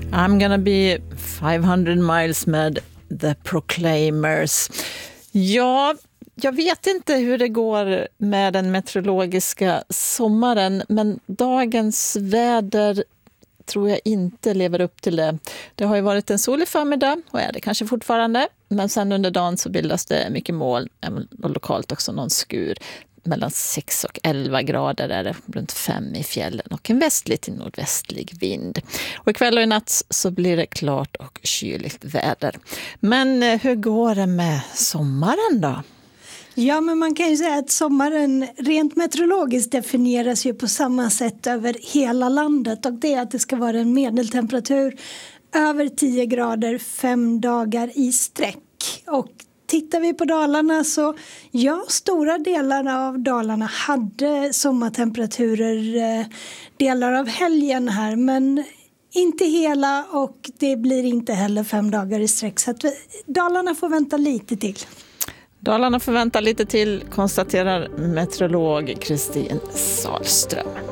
I'm gonna be 500 miles med The Proclaimers. Ja, jag vet inte hur det går med den meteorologiska sommaren, men dagens väder tror jag inte lever upp till det. Det har ju varit en solig förmiddag och är det kanske fortfarande, men sen under dagen så bildas det mycket moln och lokalt också någon skur. Mellan 6 och 11 grader är det, runt 5 i fjällen och en västlig till nordvästlig vind. Och ikväll och i natt så blir det klart och kyligt väder. Men hur går det med sommaren då? Ja, men man kan ju säga att sommaren rent meteorologiskt definieras ju på samma sätt över hela landet, och det är att det ska vara en medeltemperatur över 10 grader 5 dagar i sträck. Och tittar vi på Dalarna så, ja, stora delar av Dalarna hade sommartemperaturer delar av helgen här, men inte hela, och det blir inte heller 5 dagar i sträck, så att Dalarna får vänta lite till. Dalarna får vänta lite till, konstaterar meteorolog Kristin Sahlström.